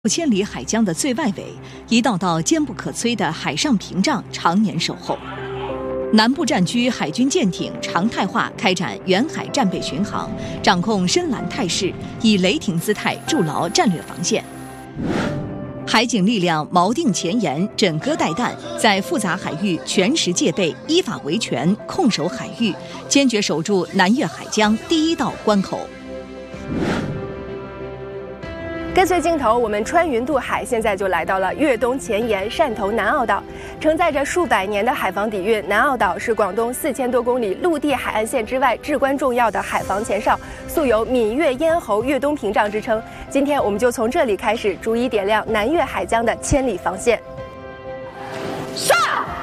千里海疆的最外围，一道道坚不可摧的海上屏障常年守候。南部战区海军舰艇常态化开展远海战备巡航，掌控深蓝态势，以雷霆姿态筑牢战略防线。海警力量锚定前沿，枕戈待旦，在复杂海域全时戒备，依法维权，控守海域，坚决守住南越海疆第一道关口。 跟随镜头，我们穿云渡海，现在就来到了粤东前沿汕头南澳岛。承载着数百年的海防底蕴，南澳岛是广东4000多公里陆地海岸线之外至关重要的海防前哨，素有闽粤咽喉粤东屏障之称。今天我们就从这里开始，逐一点亮南粤海疆的千里防线。上！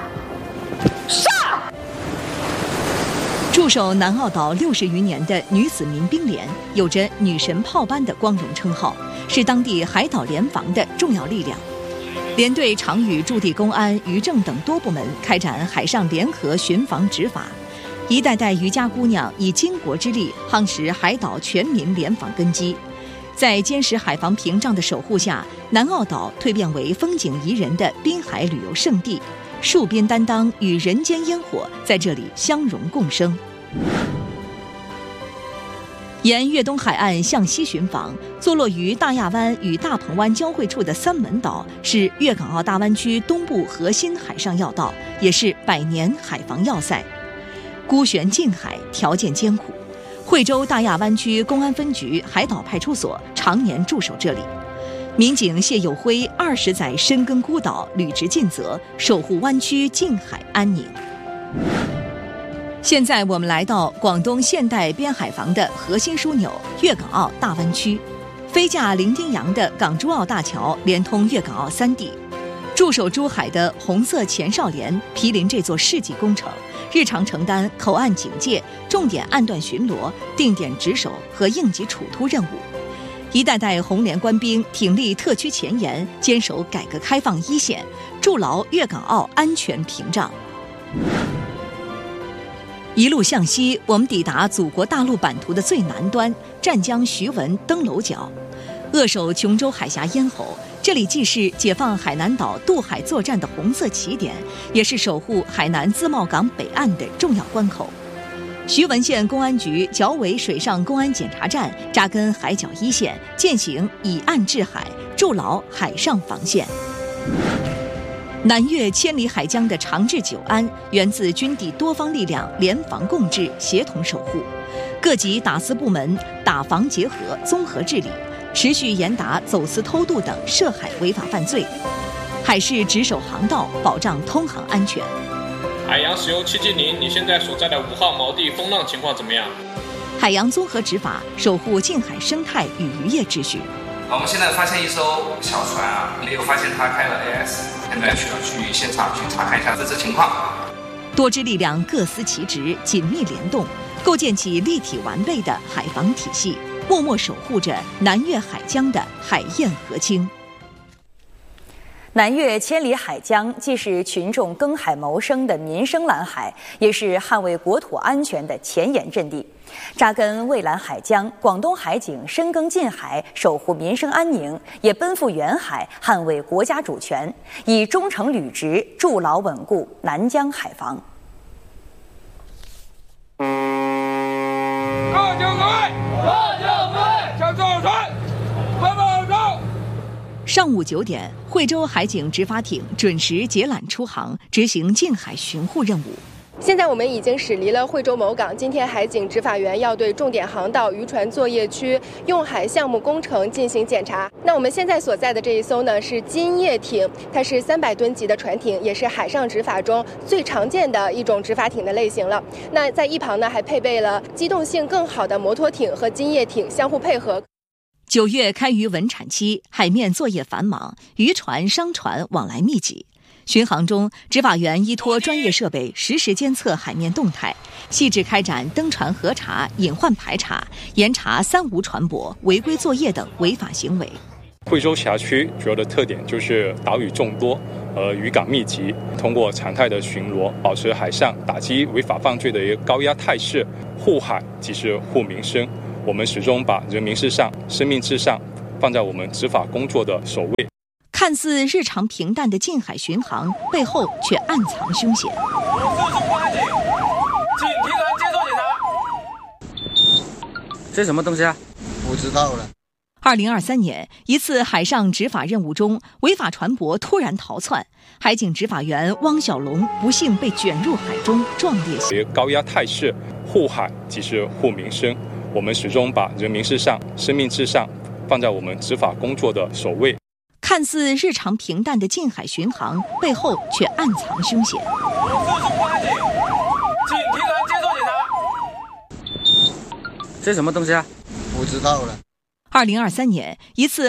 驻守南澳岛60余年的女子民兵连，有着女神炮般的光荣称号，是当地海岛联防的重要力量。连队常与驻地公安、渔政等多部门开展海上联合巡防执法，一代代渔家姑娘以巾帼之力夯实海岛全民联防根基。在坚实海防屏障的守护下，南澳岛蜕变为风景宜人的滨海旅游胜地，戍边担当与人间烟火在这里相融共生。沿粤东海岸向西巡防，坐落于大亚湾与大鹏湾交汇处的三门岛，是粤港澳大湾区东部核心海上要道，也是百年海防要塞。孤悬近海，条件艰苦。惠州大亚湾区公安分局海岛派出所常年驻守这里，民警谢友辉20载深耕孤岛，履职尽责，守护湾区近海安宁。现在我们来到广东现代边海防的核心枢纽粤港澳大湾区，飞架伶仃洋的港珠澳大桥连通粤港澳3地，驻守珠海的红色前哨连毗邻这座世纪工程，日常承担口岸警戒、重点岸段巡逻、定点值守和应急处突任务。一代代红连官兵挺立特区前沿，坚守改革开放一线，筑牢粤港澳安全屏障。一路向西，我们抵达祖国大陆版图的最南端湛江徐闻登楼角，扼守琼州海峡咽喉。这里既是解放海南岛渡海作战的红色起点，也是守护海南自贸港北岸的重要关口。徐闻县公安局角尾水上公安检查站扎根海角一线，践行以岸制海，筑牢海上防线。南粤千里海疆的长治久安，源自军地多方力量联防共治、协同守护，各级打司部门打防结合、综合治理，持续严打走私偷渡等涉海违法犯罪，海事值守航道，保障通航安全。 海洋石油770，你现在所在的5号锚地风浪情况怎么样？ 海洋综合执法，守护近海生态与渔业秩序。 我们现在发现一艘小船没有发现它开了 AS， 现在需要去现场去查看一下这次情况。 多支力量各司其职，紧密联动，构建起立体完备的海防体系，默默守护着南粤海疆的海晏河清。 南粤千里海疆既是群众耕海谋生的民生蓝海，也是捍卫国土安全的前沿阵地。扎根蔚蓝海疆，广东海警深耕近海，守护民生安宁，也奔赴远海，捍卫国家主权，以忠诚履职，筑牢稳固南疆海防。 上午9点，惠州海警执法艇准时解缆出航，执行近海巡护任务。 现在我们已经驶离了惠州某港，今天海警执法员要对重点航道、渔船作业区、用海项目工程进行检查。那我们现在所在的这一艘呢是金叶艇，它是300吨级的船艇，也是海上执法中最常见的一种执法艇的类型了。那在一旁呢还配备了机动性更好的摩托艇和金叶艇相互配合。 9月开渔稳产期，海面作业繁忙，渔船、商船往来密集。巡航中，执法员依托专业设备实时监测海面动态，细致开展登船核查、隐患排查，严查3无船舶、违规作业等违法行为。 惠州辖区主要的特点就是岛屿众多，渔港密集，通过常态的巡逻，保持海上打击违法犯罪的一个高压态势，护海即是护民生。我们始终把人民至上、生命至上、 放在我们执法工作的首位。 看似日常平淡的近海巡航，背后却暗藏凶险。 请提篮接受检查。这什么东西啊？ 不知道了。 2023年，一次海上执法任务中，违法船舶突然逃窜，海警执法员汪小龙不幸被卷入海中，壮烈牺牲。 高压态势，护海即是护民生，我们始终把人民至上、生命至上放在我们执法工作的首位。 看似日常平淡的近海巡航，背后却暗藏凶险。 请提篮接受检查。这什么东西啊？ 不知道了。 2023年，一次